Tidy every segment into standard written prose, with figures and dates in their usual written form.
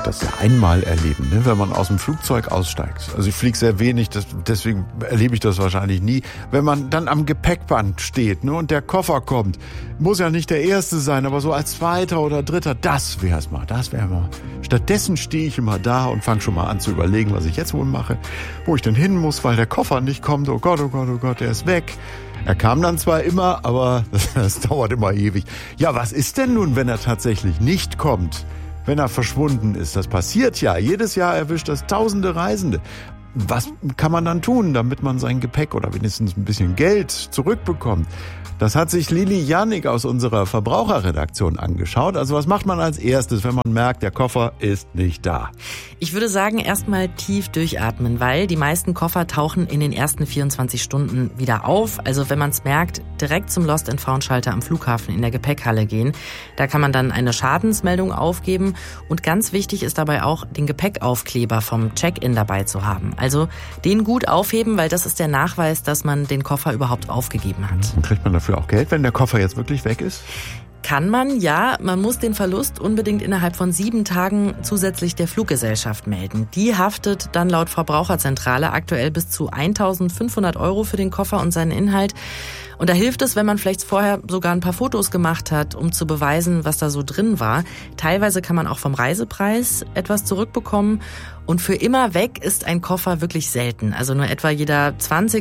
das ja einmal erleben, ne? Wenn man aus dem Flugzeug aussteigt. Also ich fliege sehr wenig, deswegen erlebe ich das wahrscheinlich nie. Wenn man dann am Gepäckband steht, ne, und der Koffer kommt, muss ja nicht der erste sein, aber so als zweiter oder dritter, das wäre mal. Stattdessen stehe ich immer da und fange schon mal an zu überlegen, was ich jetzt wohl mache, wo ich denn hin muss, weil der Koffer nicht kommt. Oh Gott, oh Gott, oh Gott, der ist weg. Er kam dann zwar immer, aber das dauert immer ewig. Ja, was ist denn nun, wenn er tatsächlich nicht kommt? Wenn er verschwunden ist? Das passiert ja. Jedes Jahr erwischt das tausende Reisende. Was kann man dann tun, damit man sein Gepäck oder wenigstens ein bisschen Geld zurückbekommt? Das hat sich Lili Janik aus unserer Verbraucherredaktion angeschaut. Also was macht man als erstes, wenn man merkt, der Koffer ist nicht da? Ich würde sagen, erstmal tief durchatmen, weil die meisten Koffer tauchen in den ersten 24 Stunden wieder auf. Also wenn man es merkt, direkt zum Lost-and-Found-Schalter am Flughafen in der Gepäckhalle gehen. Da kann man dann eine Schadensmeldung aufgeben. Und ganz wichtig ist dabei auch, den Gepäckaufkleber vom Check-in dabei zu haben. Also den gut aufheben, weil das ist der Nachweis, dass man den Koffer überhaupt aufgegeben hat. Und kriegt man dafür auch Geld, wenn der Koffer jetzt wirklich weg ist? Kann man, ja. Man muss den Verlust unbedingt innerhalb von 7 Tagen zusätzlich der Fluggesellschaft melden. Die haftet dann laut Verbraucherzentrale aktuell bis zu 1.500 € für den Koffer und seinen Inhalt. Und da hilft es, wenn man vielleicht vorher sogar ein paar Fotos gemacht hat, um zu beweisen, was da so drin war. Teilweise kann man auch vom Reisepreis etwas zurückbekommen. Und für immer weg ist ein Koffer wirklich selten. Also nur etwa jeder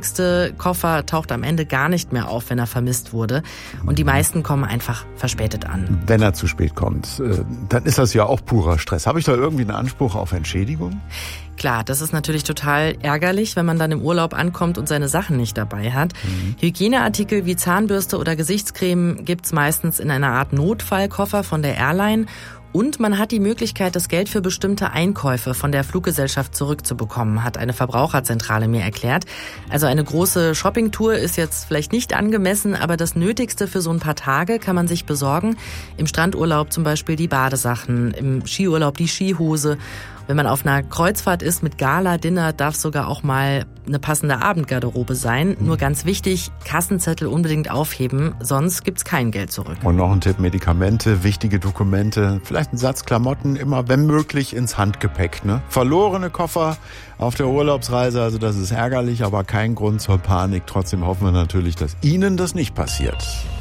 20. Koffer taucht am Ende gar nicht mehr auf, wenn er vermisst wurde. Und die meisten kommen einfach verspätet an. Wenn er zu spät kommt, dann ist das ja auch purer Stress. Habe ich da irgendwie einen Anspruch auf Entschädigung? Klar, das ist natürlich total ärgerlich, wenn man dann im Urlaub ankommt und seine Sachen nicht dabei hat. Hygieneartikel wie Zahnbürste oder Gesichtscreme gibt's meistens in einer Art Notfallkoffer von der Airline. Und man hat die Möglichkeit, das Geld für bestimmte Einkäufe von der Fluggesellschaft zurückzubekommen, hat eine Verbraucherzentrale mir erklärt. Also eine große Shoppingtour ist jetzt vielleicht nicht angemessen, aber das Nötigste für so ein paar Tage kann man sich besorgen. Im Strandurlaub zum Beispiel die Badesachen, im Skiurlaub die Skihose. Wenn man auf einer Kreuzfahrt ist mit Gala-Dinner, darf sogar auch mal eine passende Abendgarderobe sein. Nur ganz wichtig, Kassenzettel unbedingt aufheben, sonst gibt's kein Geld zurück. Und noch ein Tipp, Medikamente, wichtige Dokumente, vielleicht ein Satz Klamotten, immer wenn möglich ins Handgepäck. Ne? Verlorene Koffer auf der Urlaubsreise, also das ist ärgerlich, aber kein Grund zur Panik. Trotzdem hoffen wir natürlich, dass Ihnen das nicht passiert.